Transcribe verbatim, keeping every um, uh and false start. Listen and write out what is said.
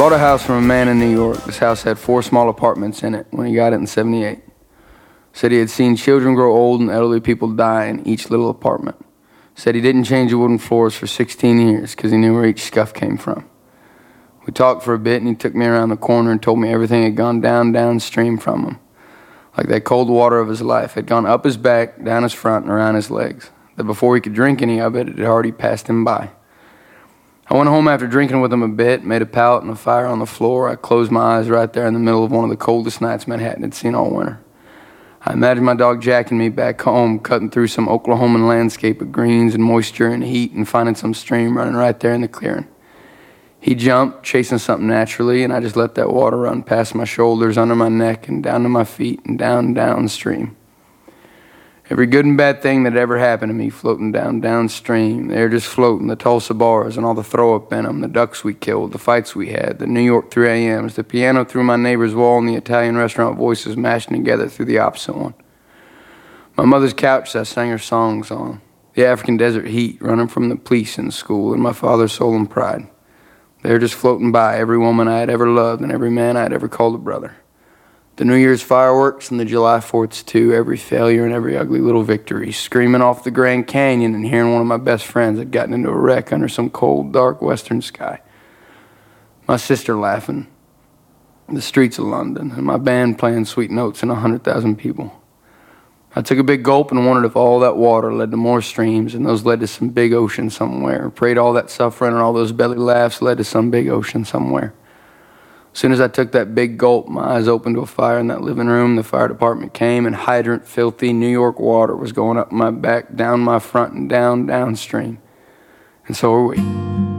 Bought a house from a man in New York. This house had four small apartments in it when he got it in seventy-eight. Said he had seen children grow old and elderly people die in each little apartment. Said he didn't change the wooden floors for sixteen years because he knew where each scuff came from. We talked for a bit and he took me around the corner and told me everything had gone down downstream from him. Like that cold water of his life had gone up his back, down his front, and around his legs. That before he could drink any of it, it had already passed him by. I went home after drinking with him a bit, made a pallet and a fire on the floor. I closed my eyes right there in the middle of one of the coldest nights Manhattan had seen all winter. I imagined my dog Jack and me back home, cutting through some Oklahoman landscape of greens and moisture and heat and finding some stream running right there in the clearing. He jumped, chasing something naturally, and I just let that water run past my shoulders, under my neck, and down to my feet, and down downstream. Every good and bad thing that ever happened to me floating down downstream. They were just floating, the Tulsa bars and all the throw-up in them, the ducks we killed, the fights we had, the New York three A Ms, the piano through my neighbor's wall, and the Italian restaurant voices mashing together through the opposite one. My mother's couch I sang her songs on, the African desert heat running from the police in school, and my father's soul and pride. They were just floating by, every woman I had ever loved and every man I had ever called a brother. The New Year's fireworks and the July fourths too, every failure and every ugly little victory, screaming off the Grand Canyon and hearing one of my best friends had gotten into a wreck under some cold, dark western sky. My sister laughing, the streets of London, and my band playing sweet notes and a hundred thousand people. I took a big gulp and wondered if all that water led to more streams and those led to some big ocean somewhere. Prayed all that suffering and all those belly laughs led to some big ocean somewhere. As soon as I took that big gulp, my eyes opened to a fire in that living room. The fire department came and hydrant, filthy New York water was going up my back, down my front, and down downstream. And so were we.